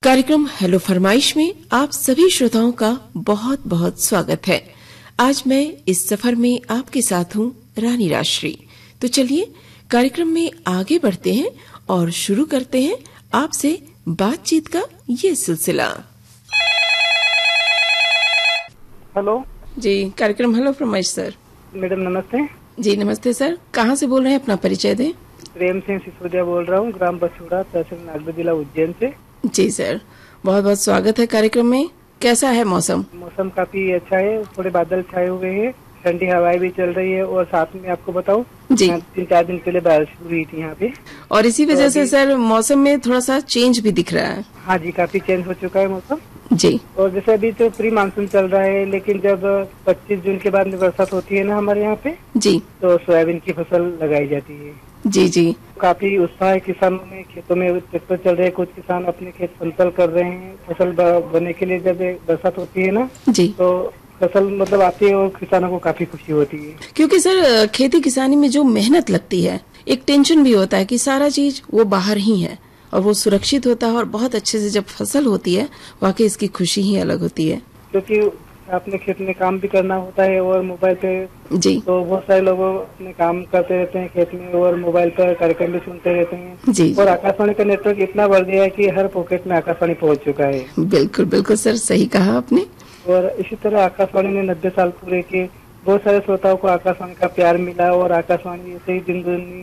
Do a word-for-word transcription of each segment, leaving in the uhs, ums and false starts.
कार्यक्रम हेलो फरमाइश में आप सभी श्रोताओं का बहुत बहुत स्वागत है। आज मैं इस सफर में आपके साथ हूँ रानी राजश्री। तो चलिए कार्यक्रम में आगे बढ़ते हैं और शुरू करते हैं आपसे बातचीत का ये सिलसिला। हेलो जी, कार्यक्रम हेलो फरमाइश सर। मैडम नमस्ते। जी नमस्ते सर, कहाँ से बोल रहे हैं, अपना परिचय दें। प्रेम सिंह सिसोदिया बोल रहा हूँ, ग्राम बछोड़ा, तहसील नागदा, जिला उज्जैन से। जी सर, बहुत बहुत स्वागत है कार्यक्रम में। कैसा है मौसम? मौसम काफी अच्छा है, थोड़े बादल छाए हुए हैं, ठंडी हवाएं भी चल रही है और साथ में आपको बताऊं जी तीन चार दिन पहले बारिश हुई थी यहाँ पे, और इसी वजह तो से सर मौसम में थोड़ा सा चेंज भी दिख रहा है। हाँ जी, काफी चेंज हो चुका है मौसम जी। और जैसे अभी तो प्री मानसून चल रहा है, लेकिन जब पच्चीस जून के बाद में बरसात होती है ना हमारे यहाँ पे, जी तो सोयाबीन की फसल लगाई जाती है। जी जी काफी उत्साह है किसानों में, खेतों में ट्रैक्टर चल रहे हैं, कुछ किसान अपने खेत समतल कर रहे हैं फसल बनने के लिए। जब बरसात होती है ना जी तो फसल मतलब आती है और किसानों को काफी खुशी होती है, क्योंकि सर खेती किसानी में जो मेहनत लगती है, एक टेंशन भी होता है कि सारा चीज वो बाहर ही है और वो सुरक्षित होता है, और बहुत अच्छे से जब फसल होती है वाकई इसकी खुशी ही अलग होती है। क्योंकि अपने खेत में काम भी करना होता है और मोबाइल पे जी तो बहुत सारे लोग अपने काम करते रहते हैं खेत में और मोबाइल पर कार्यक्रम भी सुनते रहते हैं जी। और आकाशवाणी का नेटवर्क इतना बढ़ गया है कि हर पॉकेट में आकाशवाणी पहुंच चुका है। बिल्कुल बिल्कुल सर, सही कहा आपने। और इसी तरह आकाशवाणी ने नब्बे साल पूरे किए, बहुत सारे श्रोताओं को आकाशवाणी का प्यार मिला और आकाशवाणी ऐसे ही दिन दुनी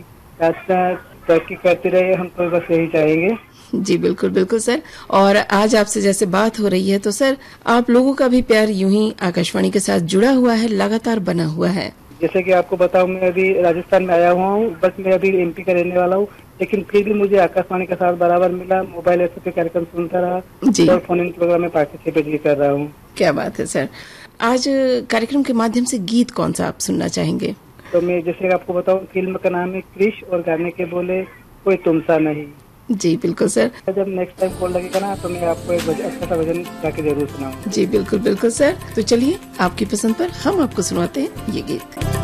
तरक्की करती रहे, हम तो बस यही चाहेंगे। जी बिल्कुल बिल्कुल सर। और आज आपसे जैसे बात हो रही है तो सर आप लोगों का भी प्यार यूं ही आकाशवाणी के साथ जुड़ा हुआ है, लगातार बना हुआ है। जैसे कि आपको बताऊं, मैं अभी राजस्थान में आया हुआ हूँ, बस मैं अभी एमपी का रहने वाला हूँ, लेकिन फिर भी मुझे आकाशवाणी का साथ बराबर मिला। मोबाइल ऐसे पे कार्यक्रम सुनता रहा जी। और फोन इन प्रोग्राम में पार्टिसिपेट भी कर रहा हूँ। क्या बात है सर। आज कार्यक्रम के माध्यम से गीत कौन सा आप सुनना चाहेंगे? तो मैं जैसे आपको बताऊं, फिल्म का नाम है क्रिश और गाने के बोले कोई तुमसा नहीं। जी बिल्कुल सर। जब नेक्स्ट टाइम कॉल लगेगा ना तो मैं आपको एक अच्छा सा भजन जाके जरूर सुनाऊंगा। जी बिल्कुल बिल्कुल सर। तो चलिए आपकी पसंद पर हम आपको सुनाते हैं ये गीत।